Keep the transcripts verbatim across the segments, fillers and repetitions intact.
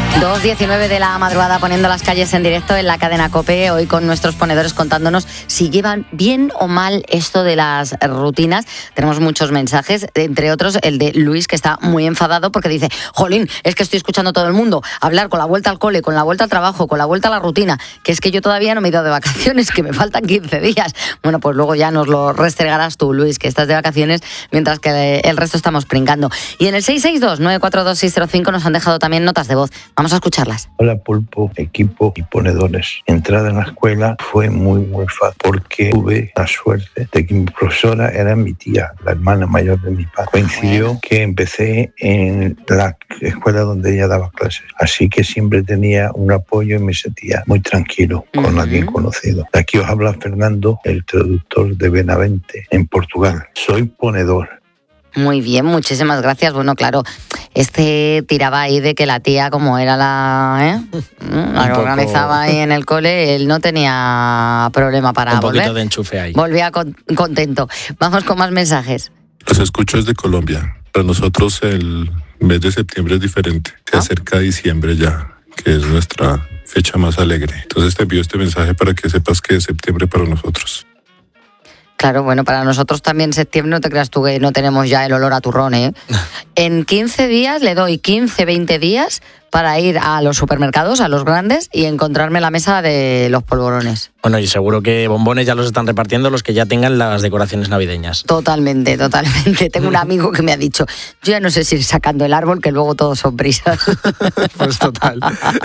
dos diecinueve de la madrugada poniendo las calles en directo en la cadena COPE, hoy con nuestros ponedores contándonos si llevan bien o mal esto de las rutinas. Tenemos muchos mensajes, entre otros el de Luis, que está muy enfadado porque dice: jolín, es que estoy escuchando a todo el mundo hablar con la vuelta al cole, con la vuelta al trabajo, con la vuelta a la rutina, que es que yo todavía no me he ido de vacaciones, que me faltan quince días. Bueno, pues luego ya nos lo restregarás tú, Luis, que estás de vacaciones mientras que el resto estamos pringando. Y en el seis seis dos, nueve cuatro dos, seis cero cinco nos han dejado también notas de voz. Vamos a escucharlas. Hola Pulpo, equipo y ponedores. Entrada en la escuela fue muy muy fácil porque tuve la suerte de que mi profesora era mi tía, la hermana mayor de mi padre. Coincidió que empecé en la escuela donde ella daba clases, así que siempre tenía un apoyo y me sentía muy tranquilo con uh-huh. alguien conocido. Aquí os habla Fernando, el traductor de Benavente en Portugal. Soy ponedor. Muy bien, muchísimas gracias. Bueno, claro, este tiraba ahí de que la tía, como era la, ¿eh? la que organizaba ahí en el cole, él no tenía problema para un volver. Un poquito de enchufe ahí. Volvía con, contento. Vamos con más mensajes. Los escucho desde Colombia. Para nosotros el mes de septiembre es diferente. Se ¿Ah? acerca diciembre ya, que es nuestra fecha más alegre. Entonces te envío este mensaje para que sepas que es septiembre para nosotros. Claro, bueno, para nosotros también septiembre, no te creas tú que no tenemos ya el olor a turrón, ¿eh? En quince días le doy quince, veinte días para ir a los supermercados, a los grandes, y encontrarme la mesa de los polvorones. Bueno, y seguro que bombones ya los están repartiendo los que ya tengan las decoraciones navideñas. Totalmente, totalmente. Tengo un amigo que me ha dicho: yo ya no sé si ir sacando el árbol, que luego todos son prisas. Pues total.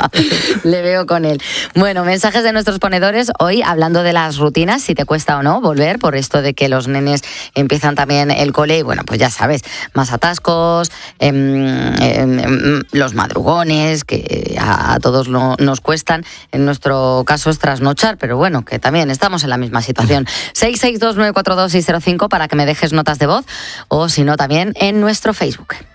Le veo con él. Bueno, mensajes de nuestros ponedores hoy hablando de las rutinas, si te cuesta o no volver, por esto de que los nenes empiezan también el cole, y bueno, pues ya sabes, más atascos, eh, eh, los madrugones, que a, a todos no, nos cuestan. En nuestro caso es trasnochar, pero bueno, que también estamos en la misma situación. seis seis dos, nueve cuatro dos, seis cero cinco para que me dejes notas de voz, o si no también en nuestro Facebook.